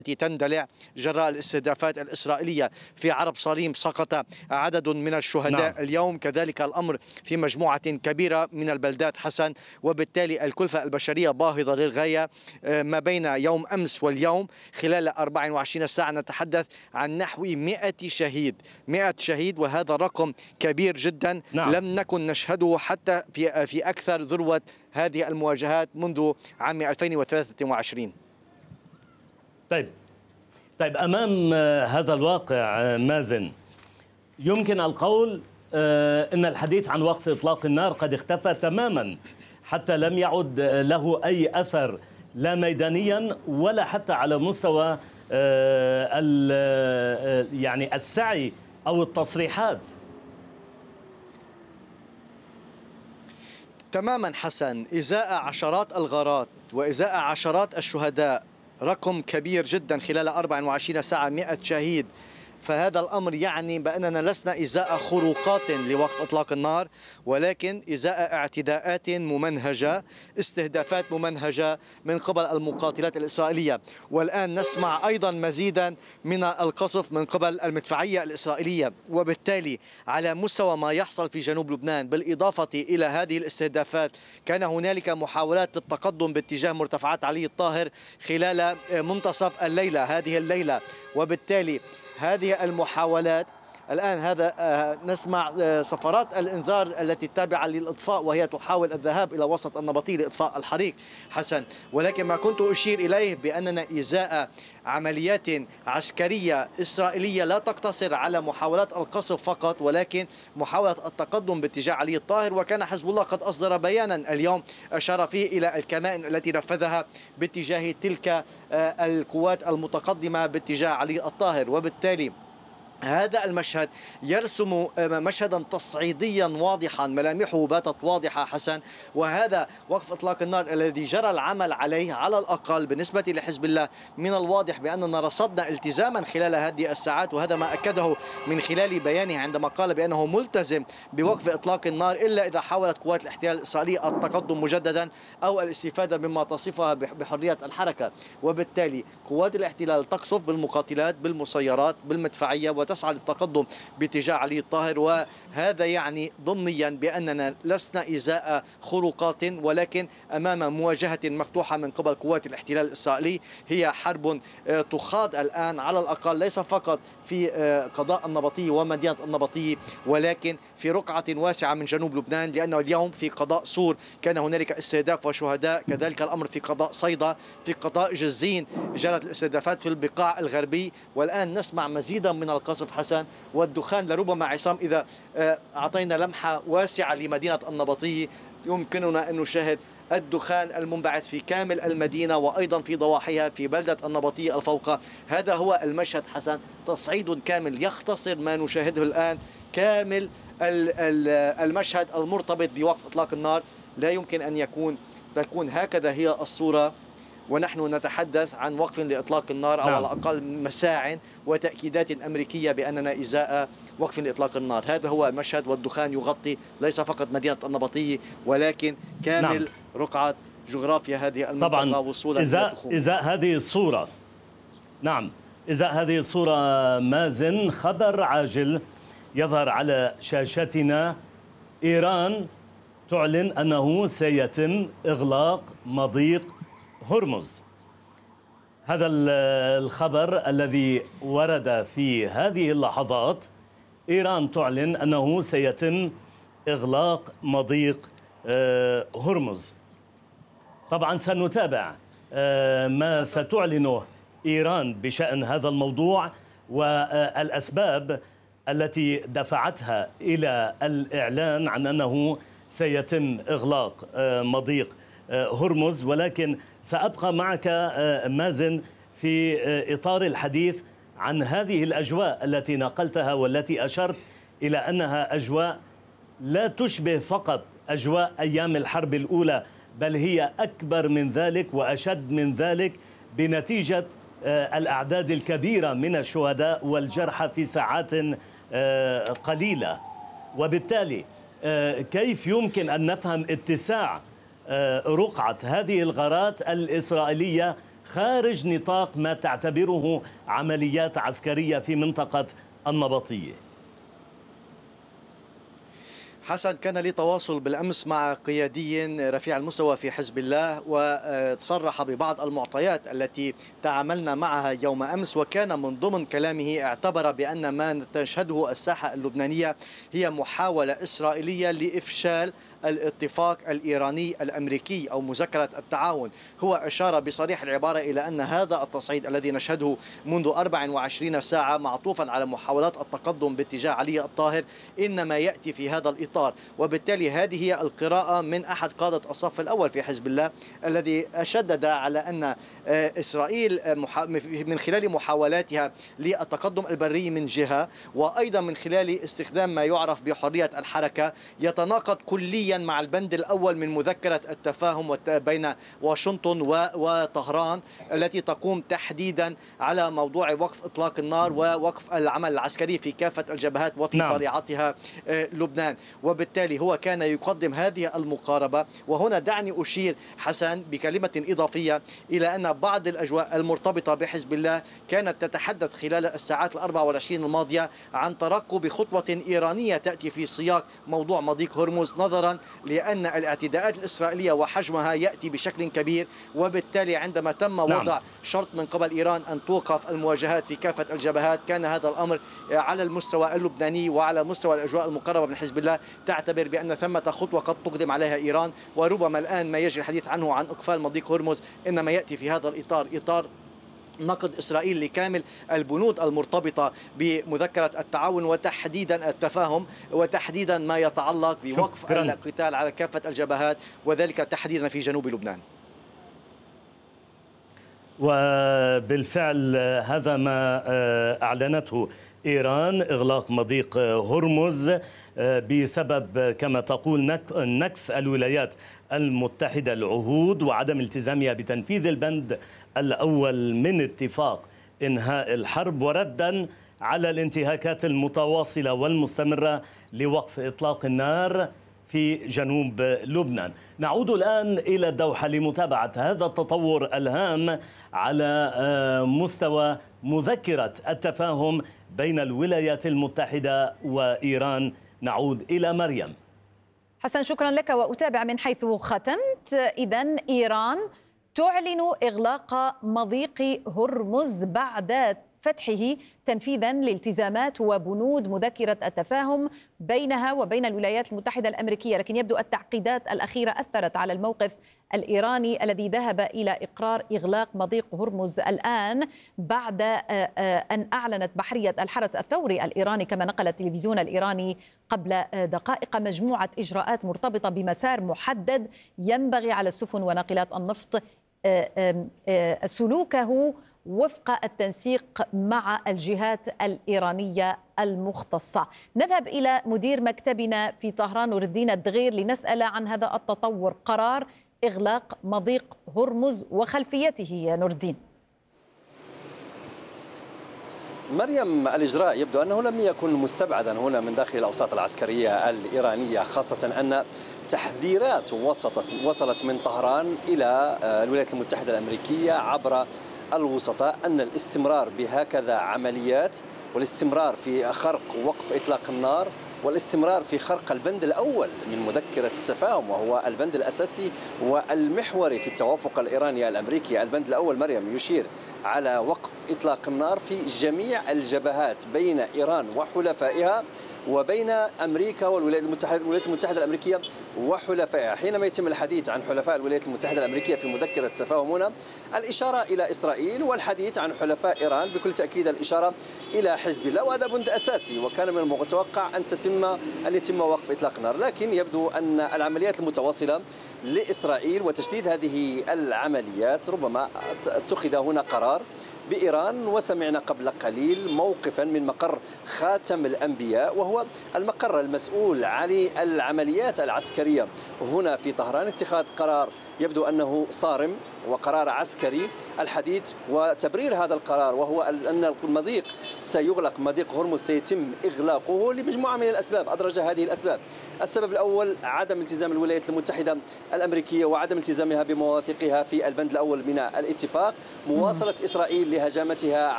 التي تندلع جراء الاستهدافات الإسرائيلية في عرب صليم. سقط عدد من الشهداء نعم. اليوم، كذلك الأمر في مجموعة كبيرة من البلدات حسن، وبالتالي الكلفة البشرية باهظة للغاية. ما بين يوم أمس واليوم خلال 24 ساعة نتحدث عن نحو 100 شهيد، 100 شهيد، وهذا رقم كبير جدا نعم. لم نكن نشهده حتى في أكثر ذروة هذه المواجهات منذ عام 2023. طيب أمام هذا الواقع مازن، يمكن القول أن الحديث عن وقف إطلاق النار قد اختفى تماما، حتى لم يعد له أي أثر لا ميدانيا ولا حتى على مستوى يعني السعي أو التصريحات. تماما حسن، إزاء عشرات الغارات وإزاء عشرات الشهداء، رقم كبير جدا خلال 24 ساعة 100 شهيد. فهذا الأمر يعني بأننا لسنا إزاء خروقات لوقف إطلاق النار، ولكن إزاء اعتداءات ممنهجة، استهدافات ممنهجة من قبل المقاتلات الإسرائيلية. والآن نسمع أيضا مزيدا من القصف من قبل المدفعية الإسرائيلية. وبالتالي على مستوى ما يحصل في جنوب لبنان، بالإضافة إلى هذه الاستهدافات، كان هنالك محاولات للتقدم باتجاه مرتفعات علي الطاهر خلال منتصف هذه الليلة. وبالتالي هذه المحاولات الآن نسمع صفارات الإنذار التي التابعة للإطفاء وهي تحاول الذهاب إلى وسط النبطي لإطفاء الحريق حسن. ولكن ما كنت أشير إليه بأننا إزاء عمليات عسكرية إسرائيلية لا تقتصر على محاولات القصف فقط، ولكن محاولة التقدم باتجاه علي الطاهر. وكان حزب الله قد أصدر بيانا اليوم أشار فيه إلى الكمائن التي نفذها باتجاه تلك القوات المتقدمة باتجاه علي الطاهر. وبالتالي هذا المشهد يرسم مشهدا تصعيديا واضحا، ملامحه باتت واضحة حسن. وهذا وقف إطلاق النار الذي جرى العمل عليه على الأقل بالنسبة لحزب الله من الواضح بأننا رصدنا التزاما خلال هذه الساعات، وهذا ما أكده من خلال بيانه عندما قال بأنه ملتزم بوقف إطلاق النار إلا إذا حاولت قوات الاحتلال الإسرائيلي التقدم مجددا أو الاستفادة مما تصفها بحرية الحركة. وبالتالي قوات الاحتلال تقصف بالمقاتلات، بالمسيرات، بالمدفعية، وتسعى للتقدم باتجاه علي الطاهر. وهذا يعني ضمنيا بأننا لسنا إزاء خروقات، ولكن أمام مواجهة مفتوحة من قبل قوات الاحتلال الإسرائيلي. هي حرب تخاض الآن على الأقل ليس فقط في قضاء النبطي ومدينة النبطي، ولكن في رقعة واسعة من جنوب لبنان، لأنه اليوم في قضاء صور كان هنالك استهداف وشهداء، كذلك الأمر في قضاء صيدا، في قضاء جزين جرت الاستهدافات في البقاع الغربي. والآن نسمع مزيدا من القصف حسن والدخان. لربما عصام إذا أعطينا لمحة واسعة لمدينة النبطي يمكننا أن نشاهد الدخان المنبعث في كامل المدينة وأيضا في ضواحيها في بلدة النبطية الفوقة. هذا هو المشهد حسن، تصعيد كامل يختصر ما نشاهده الآن، كامل المشهد المرتبط بوقف إطلاق النار. لا يمكن أن تكون هكذا هي الصورة ونحن نتحدث عن وقف لإطلاق النار، أو نعم. على الأقل مساع وتأكيدات أمريكية بأننا إزاء وقف لإطلاق النار. هذا هو المشهد، والدخان يغطي ليس فقط مدينة النبطية ولكن كامل نعم. رقعة جغرافيا هذه المنطقة طبعا وصولا إزاء هذه الصورة. نعم، إزاء هذه الصورة مازن، خبر عاجل يظهر على شاشتنا. إيران تعلن أنه سيتم إغلاق مضيق هرمز. هذا الخبر الذي ورد في هذه اللحظات. إيران تعلن أنه سيتم إغلاق مضيق هرمز. طبعا سنتابع ما ستعلنه إيران بشأن هذا الموضوع والأسباب التي دفعتها إلى الإعلان عن أنه سيتم إغلاق مضيق هرمز. ولكن سأبقى معك مازن في إطار الحديث عن هذه الأجواء التي نقلتها والتي أشرت إلى أنها أجواء لا تشبه فقط أجواء أيام الحرب الأولى، بل هي أكبر من ذلك وأشد من ذلك بنتيجة الأعداد الكبيرة من الشهداء والجرحى في ساعات قليلة. وبالتالي كيف يمكن أن نفهم اتساع رقعة هذه الغارات الإسرائيلية خارج نطاق ما تعتبره عمليات عسكرية في منطقة النبطية؟ حسن، كان لي تواصل بالأمس مع قيادي رفيع المستوى في حزب الله، وصرح ببعض المعطيات التي تعاملنا معها يوم أمس، وكان من ضمن كلامه اعتبر بأن ما تشهده الساحة اللبنانية هي محاولة إسرائيلية لإفشال الاتفاق الإيراني الأمريكي أو مذكرة التعاون. هو أشار بصريح العبارة إلى أن هذا التصعيد الذي نشهده منذ 24 ساعة معطوفا على محاولات التقدم باتجاه علي الطاهر إنما يأتي في هذا الإطار، وبالتالي هذه هي القراءة من أحد قادة الصف الأول في حزب الله الذي شدد على أن إسرائيل من خلال محاولاتها للتقدم البري من جهة، وأيضا من خلال استخدام ما يعرف بحرية الحركة، يتناقض كليا مع البند الأول من مذكرة التفاهم بين واشنطن وطهران التي تقوم تحديدا على موضوع وقف إطلاق النار ووقف العمل العسكري في كافة الجبهات وفي طليعتها لبنان. وبالتالي هو كان يقدم هذه المقاربة. وهنا دعني أشير حسن بكلمة إضافية إلى أن بعض الأجواء المرتبطة بحزب الله كانت تتحدث خلال الساعات 24 الماضية عن ترقب خطوة إيرانية تأتي في سياق موضوع مضيق هرمز، نظرا لأن الاعتداءات الإسرائيلية وحجمها يأتي بشكل كبير، وبالتالي عندما تم وضع شرط من قبل إيران أن توقف المواجهات في كافة الجبهات، كان هذا الأمر على المستوى اللبناني وعلى مستوى الأجواء المقربة من حزب الله تعتبر بأن ثمة خطوة قد تقدم عليها إيران. وربما الآن ما يجري الحديث عنه عن إقفال مضيق هرمز إنما يأتي في هذا الإطار، إطار نقد إسرائيل لكامل البنود المرتبطة بمذكرة التعاون وتحديدا التفاهم، وتحديدا ما يتعلق بوقف القتال على كافة الجبهات، وذلك تحديدا في جنوب لبنان. وبالفعل هذا ما أعلنته إيران، إغلاق مضيق هرمز بسبب كما تقول نكث الولايات المتحدة العهود وعدم التزامها بتنفيذ البند الأول من اتفاق إنهاء الحرب، وردا على الانتهاكات المتواصلة والمستمرة لوقف إطلاق النار في جنوب لبنان. نعود الآن إلى الدوحة لمتابعة هذا التطور الهام على مستوى مذكرة التفاهم بين الولايات المتحدة وإيران. نعود إلى مريم. حسن، شكرا لك، وأتابع من حيث ختمت. إذن إيران تعلن إغلاق مضيق هرمز بعد فتحه تنفيذا لالتزامات وبنود مذكرة التفاهم بينها وبين الولايات المتحدة الأمريكية، لكن يبدو التعقيدات الأخيرة أثرت على الموقف الإيراني الذي ذهب إلى إقرار إغلاق مضيق هرمز الآن بعد أن أعلنت بحرية الحرس الثوري الإيراني كما نقل التلفزيون الإيراني قبل دقائق مجموعة إجراءات مرتبطة بمسار محدد ينبغي على السفن وناقلات النفط سلوكه وفق التنسيق مع الجهات الإيرانية المختصة. نذهب إلى مدير مكتبنا في طهران نور الدين الدغير لنسأل عن هذا التطور، قرار إغلاق مضيق هرمز وخلفيته يا نور الدين. مريم، الإجراء يبدو أنه لم يكن مستبعدا هنا من داخل الأوساط العسكرية الإيرانية، خاصة أن تحذيرات وصلت من طهران إلى الولايات المتحدة الأمريكية عبر الوسطاء أن الاستمرار بهكذا عمليات والاستمرار في خرق وقف إطلاق النار والاستمرار في خرق البند الأول من مذكرة التفاهم، وهو البند الأساسي والمحوري في التوافق الإيراني الأمريكي. البند الأول مريم يشير على وقف إطلاق النار في جميع الجبهات بين إيران وحلفائها وبين أمريكا والولايات المتحدة الأمريكية وحلفائها. حينما يتم الحديث عن حلفاء الولايات المتحدة الأمريكية في مذكرة التفاهم هنا، الإشارة إلى إسرائيل، والحديث عن حلفاء إيران بكل تأكيد الإشارة إلى حزب الله، وهذا بند أساسي وكان من المتوقع أن يتم وقف إطلاق النار. لكن يبدو أن العمليات المتواصلة لإسرائيل وتشديد هذه العمليات ربما اتخذ هنا قرار بإيران، وسمعنا قبل قليل موقفا من مقر خاتم الأنبياء وهو المقر المسؤول عن العمليات العسكرية هنا في طهران، اتخاذ قرار يبدو أنه صارم وقرار عسكري الحديث وتبرير هذا القرار، وهو أن المضيق سيغلق، مضيق هرمز سيتم إغلاقه لمجموعة من الأسباب أدرج هذه الأسباب. السبب الأول عدم التزام الولايات المتحدة الأمريكية وعدم التزامها بمواثيقها في البند الأول من الاتفاق، مواصلة إسرائيل لهجمتها